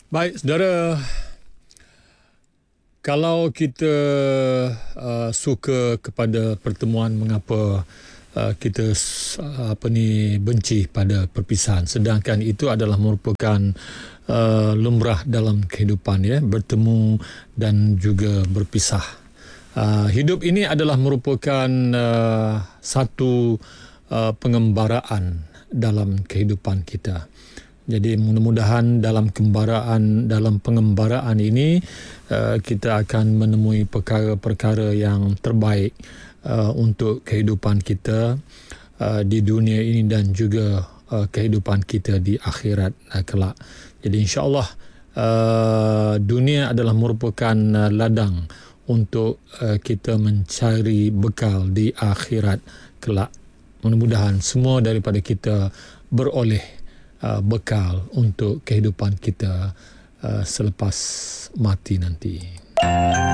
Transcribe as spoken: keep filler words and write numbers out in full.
Baik, saudara, kalau kita uh, suka kepada pertemuan, mengapa uh, kita uh, apa ni benci pada perpisahan, sedangkan itu adalah merupakan uh, lumrah dalam kehidupan, ya, bertemu dan juga berpisah. Uh, hidup ini adalah merupakan uh, satu uh, pengembaraan dalam kehidupan kita. Jadi mudah-mudahan dalam kembaraan, dalam pengembaraan ini uh, kita akan menemui perkara-perkara yang terbaik uh, untuk kehidupan kita uh, di dunia ini dan juga uh, kehidupan kita di akhirat uh, kelak. Jadi insya-Allah uh, dunia adalah merupakan uh, ladang untuk uh, kita mencari bekal di akhirat kelak. Mudah-mudahan semua daripada kita beroleh Uh, bekal untuk kehidupan kita uh, selepas mati nanti.